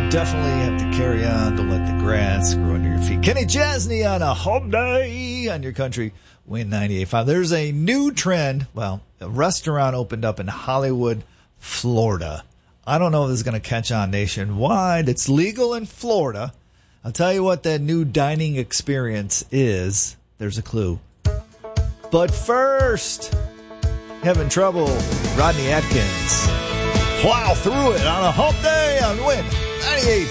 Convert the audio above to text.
Definitely have to carry on. Don't let the grass grow under your feet. Kenny Chesney on a home day on your country. Win 98.5. There's a new trend. Well, a restaurant opened up in Hollywood, Florida. I don't know if this is going to catch on nationwide. It's legal in Florida. I'll tell you what that new dining experience is. There's a clue. But first, having trouble, Rodney Atkins. Plow through it on a hump day on Win 98.